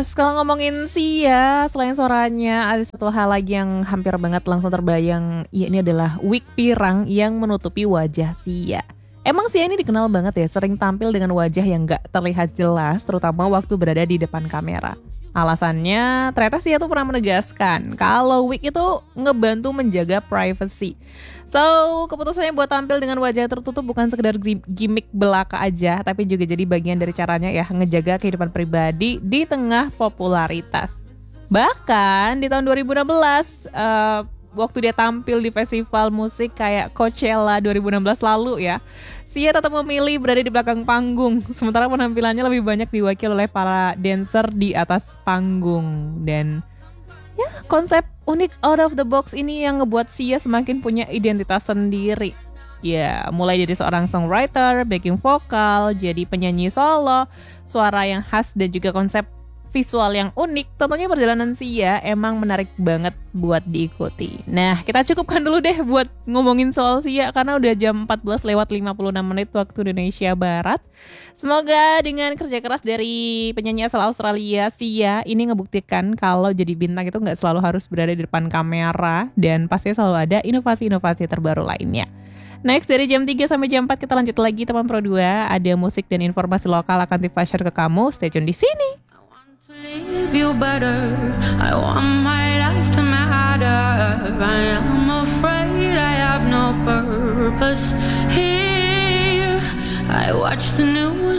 Yes, kalau ngomongin Sia, selain suaranya, ada satu hal lagi yang hampir banget langsung terbayang. Ya, ini adalah wig pirang yang menutupi wajah Sia. Emang Sia ini dikenal banget ya, sering tampil dengan wajah yang gak terlihat jelas, terutama waktu berada di depan kamera. Alasannya, ternyata Sia tuh pernah menegaskan kalau wig itu ngebantu menjaga privacy. So, keputusannya buat tampil dengan wajah tertutup bukan sekedar gimmick belaka aja, tapi juga jadi bagian dari caranya ya ngejaga kehidupan pribadi di tengah popularitas. Bahkan di tahun 2016, waktu dia tampil di festival musik kayak Coachella 2016 lalu ya, Sia tetap memilih berada di belakang panggung, sementara penampilannya lebih banyak diwakili oleh para dancer di atas panggung. Dan ya, konsep unik out of the box ini yang ngebuat Sia semakin punya identitas sendiri. Ya, mulai dari seorang songwriter, backing vokal, jadi penyanyi solo, suara yang khas dan juga konsep visual yang unik. Tentunya perjalanan Sia emang menarik banget buat diikuti. Nah, kita cukupkan dulu deh buat ngomongin soal Sia karena udah jam 14:56 waktu Indonesia Barat. Semoga dengan kerja keras dari penyanyi asal Australia, Sia, ini ngebuktikan kalau jadi bintang itu nggak selalu harus berada di depan kamera dan pasti selalu ada inovasi-inovasi terbaru lainnya. Next, dari jam 3 sampai jam 4 kita lanjut lagi teman Pro 2. Ada musik dan informasi lokal akan share ke kamu. Stay tune di sini. Leave you better. I want my life to matter. I am afraid I have no purpose here. I watch the news